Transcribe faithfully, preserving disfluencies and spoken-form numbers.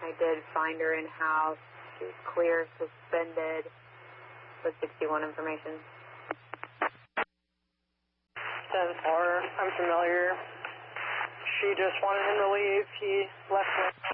I did find her in-house. She was clear, suspended, with sixty-one information. ten four, I'm familiar. She just wanted him to leave. He left me.